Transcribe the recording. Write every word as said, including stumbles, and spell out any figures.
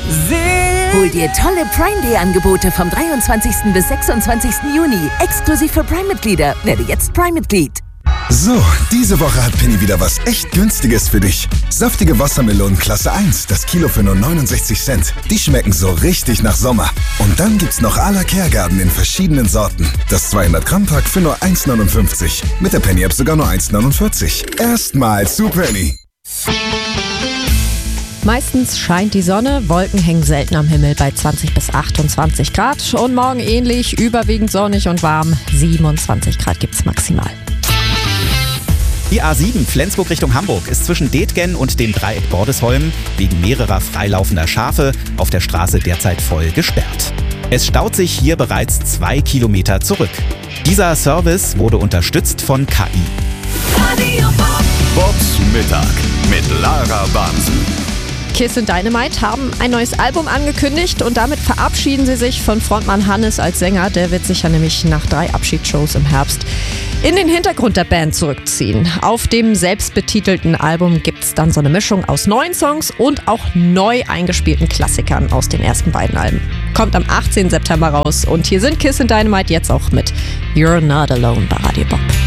Hol dir tolle Prime Day Angebote vom dreiundzwanzigsten bis sechsundzwanzigsten Juni. Exklusiv für Prime-Mitglieder. Werde jetzt Prime-Mitglied. So, diese Woche hat Penny wieder was echt Günstiges für dich. Saftige Wassermelonen Klasse eins, das Kilo für nur neunundsechzig Cent. Die schmecken so richtig nach Sommer. Und dann gibt's noch à la Kergarten in verschiedenen Sorten. Das zweihundert Gramm Pack für nur eins neunundfünfzig. Mit der Penny-App sogar nur eins neunundvierzig. Erstmal zu Penny. Meistens scheint die Sonne, Wolken hängen selten am Himmel bei zwanzig bis achtundzwanzig Grad. Und morgen ähnlich, überwiegend sonnig und warm, siebenundzwanzig Grad gibt's maximal. Die A sieben Flensburg Richtung Hamburg ist zwischen Detgen und dem Dreieck Bordesholm wegen mehrerer freilaufender Schafe auf der Straße derzeit voll gesperrt. Es staut sich hier bereits zwei Kilometer zurück. Dieser Service wurde unterstützt von K I. Bobs Mittag mit Lara Bansen. Kiss and Dynamite haben ein neues Album angekündigt und damit verabschieden sie sich von Frontmann Hannes als Sänger. Der wird sich ja nämlich nach drei Abschiedsshows im Herbst in den Hintergrund der Band zurückziehen. Auf dem selbstbetitelten Album gibt es dann so eine Mischung aus neuen Songs und auch neu eingespielten Klassikern aus den ersten beiden Alben. Kommt am achtzehnten September raus und hier sind Kiss and Dynamite jetzt auch mit You're Not Alone bei Radio Bob.